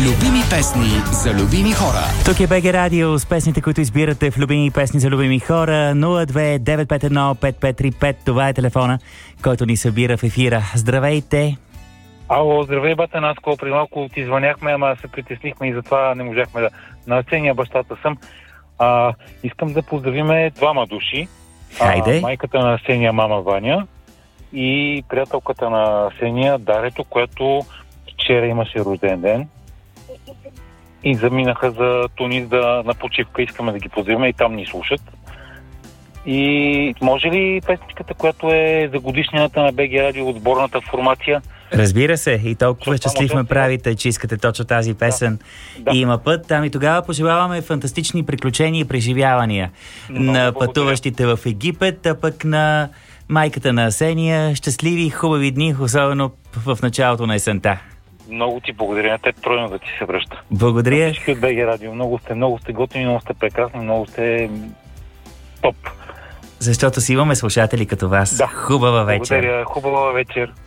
Любими песни за любими хора. Тук е БГ Радио с песните, които избирате в любими песни за любими хора. 02-951-5535. Това е телефона, който ни събира в ефира. Здравейте! Ало, здравей, бате Наско. При малко ти звъняхме, ама се притеснихме и затова не можахме да... На Сения бащата съм. Искам да поздравиме двама души. Хайде! Майката на Сения, мама Ваня, и приятелката на Сения, Дарето, която вчера имаше рожден ден. И заминаха за Тунис на почивка. Искаме да ги поздравим и там ни слушат. И може ли песничката, която е за годишнината на БГ Радио, отборната формация? Разбира се, и толкова щастлив ме правите, че искате точно тази песен. Да. И има път. Ами тогава пожелаваме фантастични приключения и преживявания на пътуващите в Египет, а пък на майката на Асения. Щастливи, хубави дни, особено в началото на есента. Много ти благодаря, на теб тройно да ти се връща. Благодаря. Всички от БГ Радио. Много сте готини, много сте прекрасни, много сте топ. Защото си имаме слушатели като вас. Да. Хубава вечер. Благодаря, хубава вечер.